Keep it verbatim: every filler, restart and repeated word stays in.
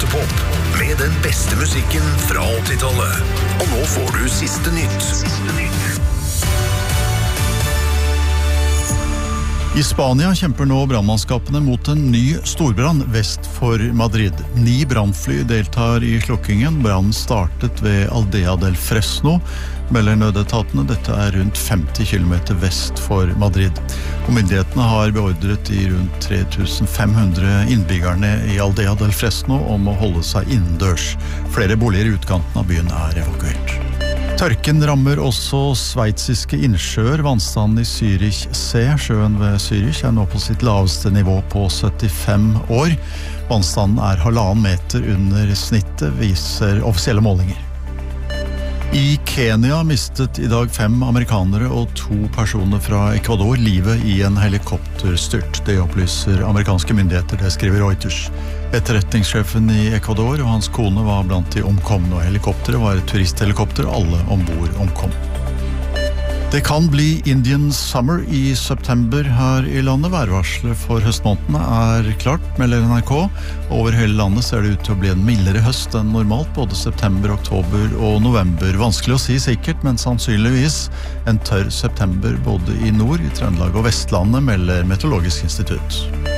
Autopop med den beste musikken fra åttitallet. Og nå får du siste nytt. Siste nytt. I Spania kjemper nå brandmannskapene mot en ny storbrann vest for Madrid. Ni brandfly deltar i slokkingen. Brannen startet ved Aldea del Fresno, melder nødetatene. Dette er rundt femti kilometer vest for Madrid. Og myndighetene har beordret de rundt tre tusen fem hundre innbyggerne i Aldea del Fresno om å holde seg innendørs. Flere boliger i utkanten av byen er evakuert. Tørken rammer også sveitsiske innsjøer. Vannstanden i Zürich C, sjøen ved Zürich, er nå på sitt laveste nivå på syttifem år. Vannstanden er halvannen meter under snittet, viser offisielle målinger. I Kenya mistet i dag fem amerikanere og to personer fra Ecuador livet i en helikopterstyrt. Det opplyser amerikanske myndigheter, det skriver Reuters. Etterretningssjefen i Ecuador og hans kone var blant de omkomne, og helikopteret var et turisthelikopter, alle ombord omkom. Det kan bli Indian Summer i september her i landet. Værvarselet for høstmånedene er klart, melder N R K. Over hele landet ser det ut til å bli en mildere høst enn normalt, både september, oktober og november. Vanskelig å si sikkert, men sannsynligvis en tørr september både i nord, i Trøndelag og Vestlandet, melder Meteorologisk institutt.